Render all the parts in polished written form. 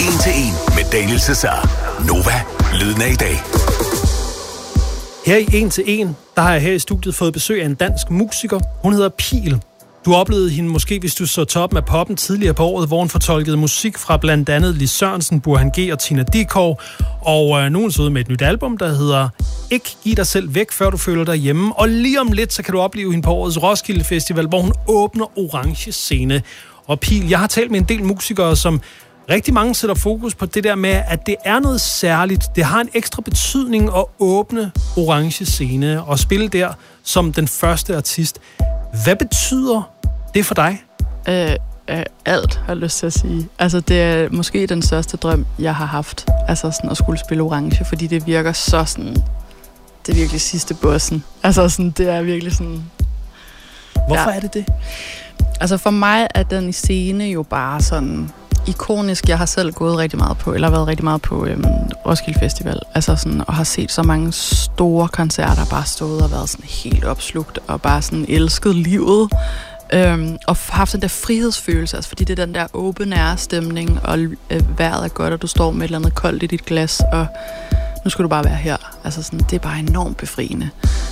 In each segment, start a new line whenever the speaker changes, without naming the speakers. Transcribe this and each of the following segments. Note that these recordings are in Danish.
1 til 1 med Daniel Cesar. Nova, lyden af i dag.
Her i 1 til 1, der har jeg her i studiet fået besøg af en dansk musiker. Hun hedder Pihl. Du oplevede hende måske, hvis du så toppen af poppen tidligere på året, hvor hun fortolkede musik fra blandt andet Lis Sørensen, Burhan G og Tina Dickow. Og nu er hun så ude med et nyt album, der hedder Ikke giv dig selv væk, før du føler dig hjemme. Og lige om lidt, så kan du opleve hende på årets Roskilde Festival, hvor hun åbner Orange Scene. Og Pihl, jeg har talt med en del musikere, som rigtig mange sætter fokus på det der med, at det er noget særligt. Det har en ekstra betydning at åbne Orange Scene og spille der som den første artist. Hvad betyder det for dig?
Alt, har jeg lyst til at sige. Altså, det er måske den største drøm, jeg har haft. Altså, sådan at skulle spille Orange, fordi det virker så sådan... Det er virkelig sidste bossen. Altså, sådan, det er virkelig sådan...
Hvorfor er det det?
Altså, for mig er den scene jo bare sådan... ikonisk. Jeg har selv gået rigtig meget på, eller været rigtig meget på Roskilde Festival. Altså sådan, og har set så mange store koncerter, bare stået og været sådan helt opslugt, og bare sådan elsket livet. Og haft den der frihedsfølelse, altså fordi det er den der open air stemning, og vejret er godt, og du står med et eller andet koldt i dit glas, og nu skal du bare være her. Altså sådan, det er bare enormt befriende.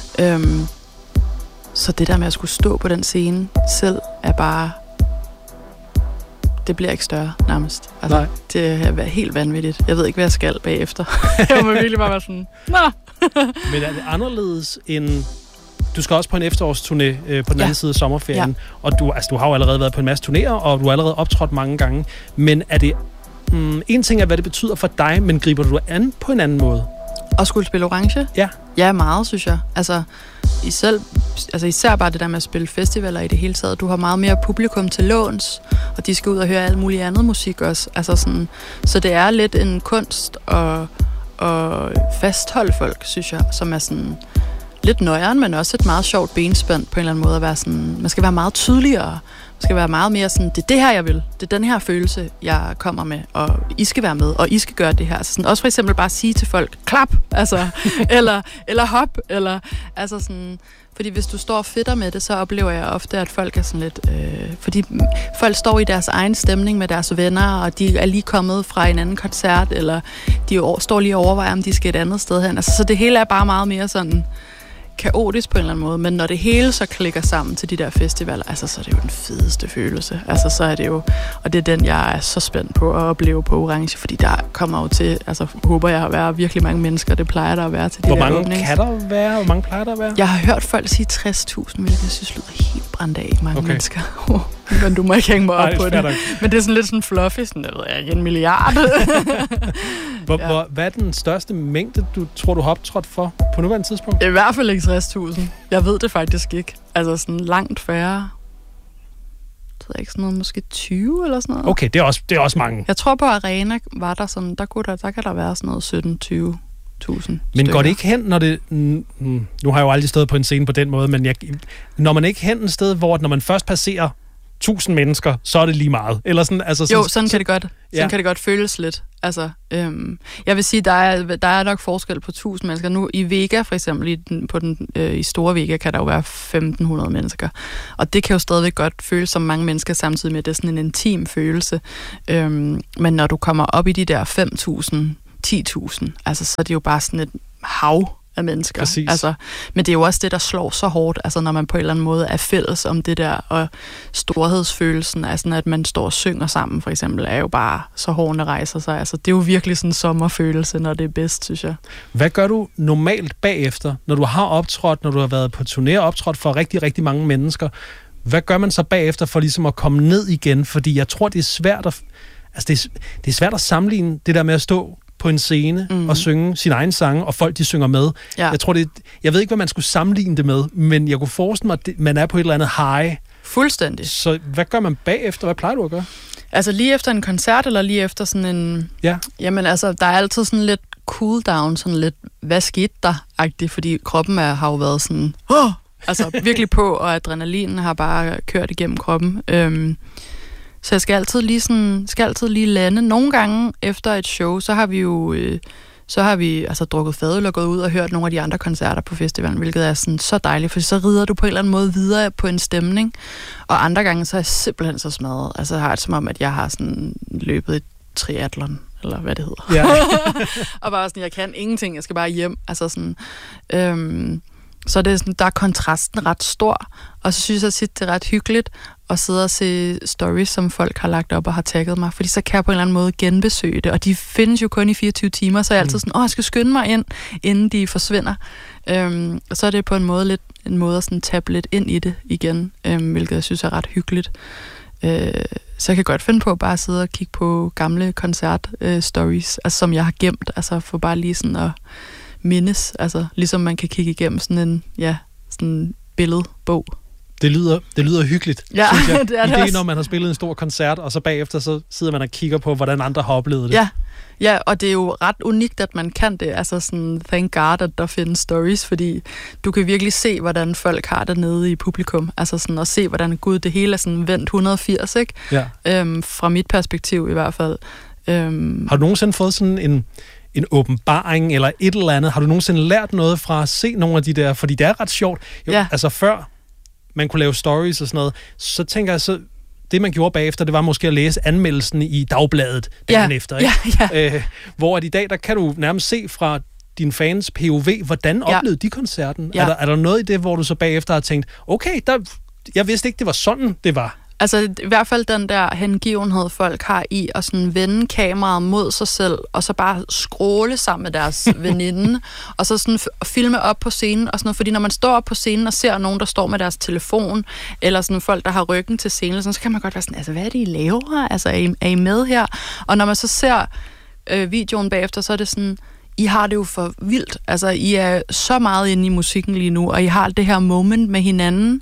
Så det der med at skulle stå på den scene selv, er bare... Det bliver ikke større, nærmest. Altså,
nej.
Det er helt vanvittigt. Jeg ved ikke, hvad jeg skal bagefter. Jeg må virkelig bare være sådan, nå!
Men er det anderledes end... Du skal også på en efterårsturné på den anden side af sommerferien. Ja. Og du har jo allerede været på en masse turnéer, og du har allerede optrådt mange gange. Men er det... en ting er, hvad det betyder for dig, men griber du an på en anden måde?
At skulle spille Orange?
Ja.
Ja, meget, synes jeg. Altså især bare det der med at spille festivaler i det hele taget. Du har meget mere publikum til låns, og de skal ud og høre alt muligt andet musik også. Altså sådan, så det er lidt en kunst at fastholde folk, synes jeg, som er sådan lidt nøjeren, men også et meget sjovt benspænd på en eller anden måde at være sådan, man skal være meget tydeligere. Man skal være meget mere sådan, det er det her, jeg vil. Det er den her følelse, jeg kommer med, og I skal være med, og I skal gøre det her. Altså sådan, også for eksempel bare sige til folk, klap, altså, eller hop, eller, altså sådan, fordi hvis du står og fedter med det, så oplever jeg ofte, at folk er sådan lidt, fordi folk står i deres egen stemning med deres venner, og de er lige kommet fra en anden koncert, eller de står lige og overvejer, om de skal et andet sted hen. Altså, så det hele er bare meget mere sådan, kaotisk på en eller anden måde, men når det hele så klikker sammen til de der festivaler, altså så er det jo den fedeste følelse. Altså så er det jo, og det er den, jeg er så spændt på at opleve på Orange, fordi der kommer jo til, altså håber jeg at være virkelig mange mennesker, det plejer der at være til de der åbnings.
Hvor mange kan der være? Hvor mange plejer der at være?
Jeg har hørt folk sige 60.000, hvilket jeg synes lyder helt brændt af mange mennesker. Men du må ikke hænge mig op på det. Men det er sådan lidt sådan fluffy, sådan, jeg ved ikke, 1 milliard.
Hvad er den største mængde, du tror, du har optrådt for på nuværende tidspunkt?
I hvert fald ikke 60.000. Jeg ved det faktisk ikke. Altså sådan langt færre. Det ved jeg ikke, sådan noget, måske 20 eller sådan noget.
Okay, det er også mange.
Jeg tror på Arena var der sådan, der kan der være sådan noget 17-20.000.
Men går det ikke hen, når det... Nu har jeg jo aldrig stået på en scene på den måde, men når man ikke hen et sted, hvor når man først passerer 1000 mennesker, så er det lige meget. Eller sådan, altså sådan,
sådan kan det godt. Sådan kan det godt føles lidt. Altså, jeg vil sige, der er nok forskel på 1000 mennesker. Nu i Vega for eksempel, i store Vega, kan der jo være 1500 mennesker. Og det kan jo stadigvæk godt føles som mange mennesker, samtidig med, at det er sådan en intim følelse. Men når du kommer op i de der 5.000, 10.000, altså så er det jo bare sådan et hav af mennesker.
Præcis.
Altså, men det er jo også det, der slår så hårdt, altså når man på en eller anden måde er fælles om det der, og storhedsfølelsen, altså at man står og synger sammen, for eksempel, er jo bare så hårene rejser sig. Altså, det er jo virkelig sådan en sommerfølelse, når det er bedst, synes jeg. Hvad
gør du normalt bagefter, når du har optrådt, når du har været på turné og optrådt for rigtig, rigtig mange mennesker? Hvad gør man så bagefter for ligesom at komme ned igen? Fordi jeg tror, det er svært at, altså det er svært at sammenligne det der med at stå på en scene og synge sin egen sange, og folk, de synger med. Ja. Jeg ved ikke, hvad man skulle sammenligne det med, men jeg kunne forestille mig, at man er på et eller andet high.
Fuldstændig.
Så hvad gør man bagefter? Hvad plejer du at gøre?
Altså lige efter en koncert, eller lige efter sådan en...
Ja.
Jamen altså, der er altid sådan lidt cool down, sådan lidt, hvad skete der-agtigt, fordi kroppen har jo været sådan, altså virkelig på, og adrenalinen har bare kørt igennem kroppen. Så jeg skal altid lige lande. Nogle gange efter et show, så har vi altså drukket fadøl og gået ud og hørt nogle af de andre koncerter på festivalen, hvilket er sådan så dejligt, for så rider du på en eller anden måde videre på en stemning. Og andre gange, så er jeg simpelthen så smadret. Altså jeg har det som om, at jeg har sådan løbet triathlon, eller hvad det hedder.
Ja.
Og bare sådan, jeg kan ingenting, jeg skal bare hjem. Altså sådan, så det er sådan, der er kontrasten ret stor, og så synes jeg tit, det er ret hyggeligt at sidde og se stories, som folk har lagt op og har tagget mig, fordi så kan jeg på en eller anden måde genbesøge det, og de findes jo kun i 24 timer, så er jeg altid sådan, jeg skal skynde mig ind, inden de forsvinder. Og så er det på en måde en måde at sådan tabe lidt ind i det igen, hvilket jeg synes er ret hyggeligt. Så jeg kan godt finde på bare at sidde og kigge på gamle koncert-stories, altså, som jeg har gemt, altså for bare lige sådan at mindes, altså ligesom man kan kigge igennem sådan en billedbog.
Det lyder hyggeligt,
ja,
synes jeg.
Det er det
også.
også.
Når man har spillet en stor koncert, og så bagefter så sidder man og kigger på, hvordan andre har oplevet det.
Ja, og det er jo ret unikt, at man kan det. Altså sådan, thank God, at der findes stories, fordi du kan virkelig se, hvordan folk har det nede i publikum. Altså sådan at se, hvordan Gud, det hele er sådan vendt 180, ikke?
Ja.
Fra mit perspektiv i hvert fald.
Har du nogensinde fået sådan en åbenbaring eller et eller andet? Har du nogensinde lært noget fra at se nogle af de der? Fordi det er ret sjovt. Altså før man kunne lave stories og sådan noget, så tænker jeg så, det man gjorde bagefter, det var måske at læse anmeldelsen i dagbladet dagen efter. Ikke? Hvor at i dag, der kan du nærmest se fra dine fans POV, hvordan oplevede de koncerten? Ja. Er der noget i det, hvor du så bagefter har tænkt, okay, jeg vidste ikke, det var sådan, det var?
Altså i hvert fald den der hengivenhed, folk har i at sådan vende kameraet mod sig selv, og så bare scrolle sammen med deres veninde, og så sådan filme op på scenen og sådan noget. Fordi når man står op på scenen og ser nogen, der står med deres telefon, eller sådan folk, der har ryggen til scenen, så kan man godt være sådan, altså hvad er det, I laver? Altså er I med her? Og når man så ser videoen bagefter, så er det sådan, I har det jo for vildt. Altså I er så meget inde i musikken lige nu, og I har det her moment med hinanden,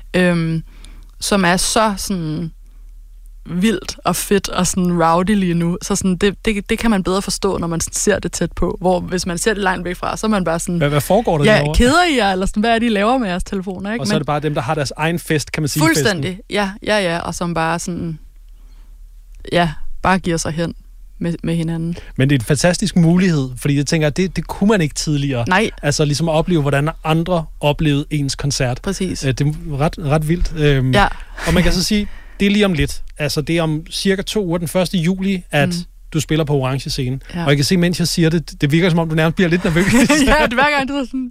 som er så sådan vildt og fedt og sådan rowdy lige nu. Så sådan, det kan man bedre forstå, når man ser det tæt på. Hvor hvis man ser det langt væk fra, så er man bare sådan...
Hvad foregår der derovre?
Keder I jer? Eller sådan, hvad er det, I laver med jeres telefoner? Ikke?
Og så er det bare dem, der har deres egen fest, kan man sige.
Fuldstændig, ja. Og som bare sådan... Ja, bare giver sig hen med hinanden.
Men det er en fantastisk mulighed, fordi jeg tænker, at det kunne man ikke tidligere.
Nej.
Altså ligesom at opleve, hvordan andre oplevede ens koncert.
Præcis.
Det er ret vildt.
Ja.
Og man kan så sige, det er lige om lidt. Altså det er om cirka 2 uger, den 1. juli, at du spiller på Orange Scene. Ja. Og jeg kan se, mens jeg siger det, det virker som om, du nærmest bliver lidt nervøs.
Ja, det hver gang, du er sådan,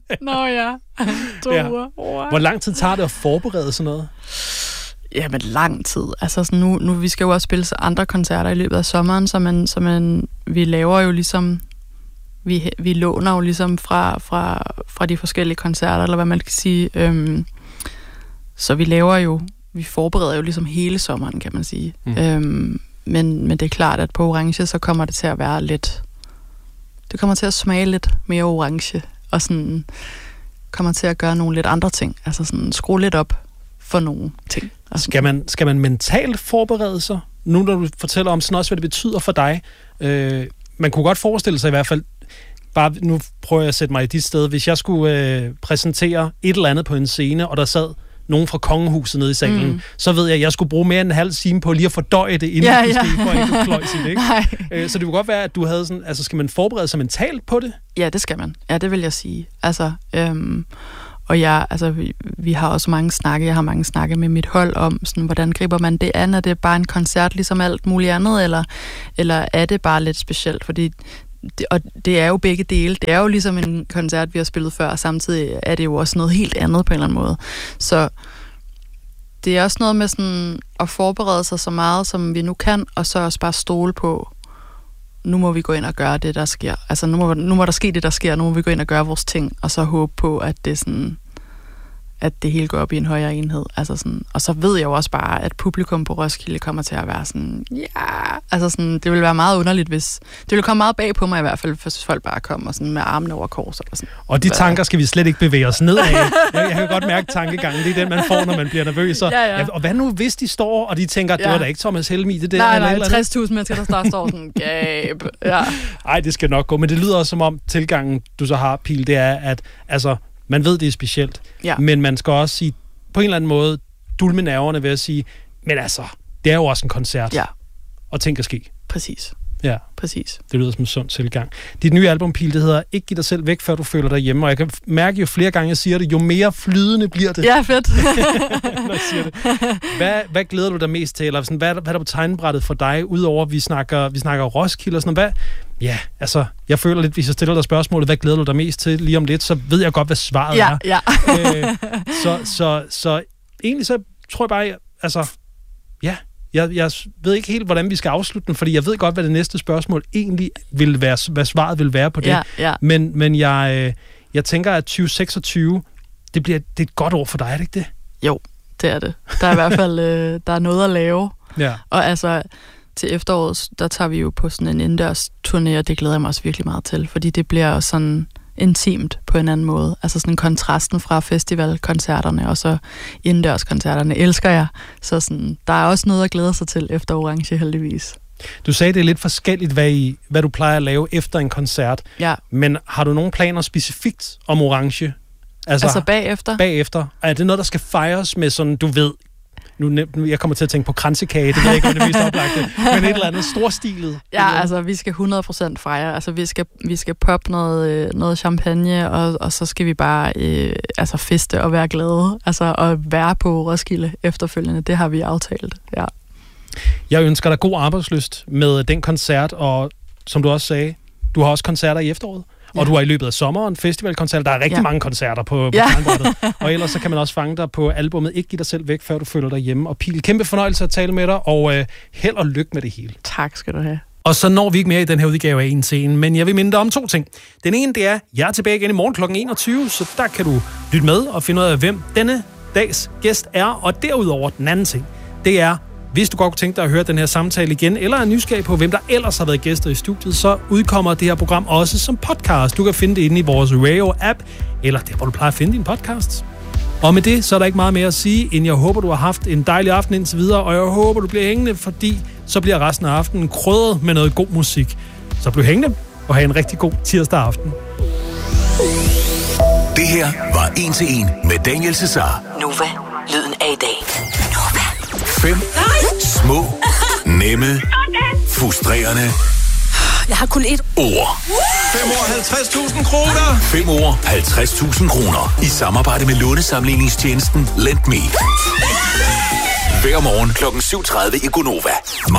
2 uger.
Hvor lang tid tager det at forberede sådan noget?
Jamen lang tid. Altså sådan nu vi skal jo også spille andre koncerter i løbet af sommeren, så vi laver jo ligesom, vi låner jo ligesom fra de forskellige koncerter, eller hvad man kan sige. Så vi forbereder jo ligesom hele sommeren, kan man sige. Men det er klart, at på Orange, så kommer det til at være lidt, det kommer til at smage lidt mere orange, og sådan kommer til at gøre nogle lidt andre ting. Altså sådan skrue lidt op for nogle ting.
Skal man mentalt forberede sig? Nu når du fortæller om sådan også, hvad det betyder for dig. Man kunne godt forestille sig i hvert fald, bare nu prøver jeg at sætte mig i dit sted, hvis jeg skulle præsentere et eller andet på en scene, og der sad nogen fra kongehuset nede i salen, så ved jeg, at jeg skulle bruge mere end en halv time på lige at fordøje det, inden du skulle for ikke at kløjse det, ikke? Så det kunne godt være, at du havde sådan, altså skal man forberede sig mentalt på det? Ja,
det skal man. Ja, det vil jeg sige. Altså, og vi har også mange snakke, jeg har mange snakke med mit hold om, sådan, hvordan griber man det an? Er det bare en koncert ligesom alt muligt andet, eller er det bare lidt specielt? Fordi det er jo begge dele. Det er jo ligesom en koncert, vi har spillet før, og samtidig er det jo også noget helt andet på en eller anden måde. Så det er også noget med sådan at forberede sig så meget, som vi nu kan, og så også bare stole på, nu må vi gå ind og gøre det, der sker. Altså nu må der ske det, der sker. Nu må vi gå ind og gøre vores ting, og så håbe på, at det sådan, at det hele går op i en højere enhed. Altså sådan, og så ved jeg jo også bare, at publikum på Roskilde kommer til at være sådan, altså sådan, det vil være meget underligt, hvis det vil komme meget bag på mig i hvert fald, hvis folk bare kommer sådan med armene over kors. Eller sådan.
Og de tanker skal vi slet ikke bevæge os ned af. Jeg kan godt mærke tankegangen. Det er den, man får, når man bliver nervøs. Og hvad nu, hvis de står, og de tænker, det var da ikke Thomas Helmig, det der?
Nej, 60.000 mennesker, der står sådan, gab.
Ej, det skal nok gå. Men det lyder også som om, tilgangen, du så har, Pil, det er, at altså, man ved, det er specielt, men man skal også sige, på en eller anden måde, dulme nerverne ved at sige, men altså, det er jo også en koncert, og ting kan ske.
Præcis.
Ja.
Præcis.
Det lyder som en sund tilgang. Dit nye album, Pil, det hedder Ikke giv dig selv væk, før du føler dig hjemme. Og jeg kan mærke, jo flere gange jeg siger det, jo mere flydende bliver det.
Ja, fedt.
Når jeg siger det. Hvad glæder du dig mest til? Eller sådan, hvad er der på tegnebrættet for dig, udover vi snakker Roskilde og sådan noget? Ja, altså, jeg føler lidt, hvis jeg stiller dig spørgsmålet, hvad glæder du dig mest til lige om lidt, så ved jeg godt, hvad svaret er.
Ja.
Så egentlig så tror jeg bare, altså, ja, jeg ved ikke helt, hvordan vi skal afslutte den, fordi jeg ved godt, hvad det næste spørgsmål egentlig vil være, hvad svaret vil være på det.
Ja.
Men jeg tænker, at 2026, det er et godt år for dig, er det ikke det?
Jo, det er det. Der er i hvert fald der er noget at lave.
Ja.
Og altså, til efteråret, der tager vi jo på sådan en indendørs turné, og det glæder jeg mig også virkelig meget til, fordi det bliver sådan intimt på en anden måde. Altså sådan kontrasten fra festivalkoncerterne og så indendørskoncerterne elsker jeg. Så sådan, der er også noget at glæde sig til efter Orange, heldigvis.
Du sagde, det er lidt forskelligt, hvad du plejer at lave efter en koncert.
Ja.
Men har du nogle planer specifikt om Orange?
Altså bagefter?
Bagefter. Er det noget, der skal fejres med sådan, du ved... Nu, jeg kommer til at tænke på kransekage, det ved jeg ikke, om det mest oplagte, men et eller andet storstilet.
Ja, altså vi skal 100% fejre. Altså vi skal poppe noget champagne, og så skal vi bare feste og være glade. Altså at være på Roskilde efterfølgende, det har vi aftalt, ja.
Jeg ønsker dig god arbejdslyst med den koncert, og som du også sagde, du har også koncerter i efteråret. Og du har i løbet af sommeren festivalkoncert. Der er rigtig mange koncerter på tegnbrættet. Og ellers så kan man også fange dig på albumet Ikke giv dig selv væk, før du føler dig hjemme. Og Pil, kæmpe fornøjelse at tale med dig, og held og lykke med det hele.
Tak skal du have.
Og så når vi ikke mere i den her udgave af En til En, men jeg vil minde dig om 2 ting. Den ene, det er, jeg er tilbage igen i morgen kl. 21, så der kan du lytte med og finde ud af, hvem denne dags gæst er. Og derudover, den anden ting, det er, hvis du godt kunne tænke dig at høre den her samtale igen, eller er nysgerrig på, hvem der ellers har været gæster i studiet, så udkommer det her program også som podcast. Du kan finde det inde i vores Radio-app, eller der, hvor du plejer at finde dine podcasts. Og med det, så er der ikke meget mere at sige, end jeg håber, du har haft en dejlig aften indtil videre, og jeg håber, du bliver hængende, fordi så bliver resten af aftenen krydret med noget god musik. Så bliv hængende, og have en rigtig god tirsdag aften.
Det her var En til En med Daniel Cesar.
Nova, lyden af i dag. Nova.
5 små, nemme, frustrerende
Jeg har kun ét
ord.
5 år 50.000 kroner.
5 ord, 50.000 kroner. I samarbejde med lånesamligningstjenesten LendMe. Hver morgen kl. 7:30 i Gonova.